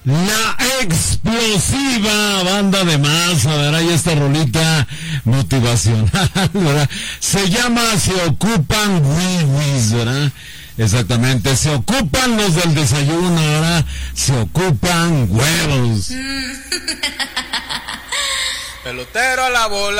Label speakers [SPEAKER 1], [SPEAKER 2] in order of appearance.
[SPEAKER 1] La explosiva banda de masa, ¿verdad? Y esta rolita motivacional, ¿verdad? Se llama Se Ocupan Wiwis, ¿verdad? Exactamente, se ocupan los del desayuno, ¿verdad? Se ocupan huevos.
[SPEAKER 2] Pelotero a la bola.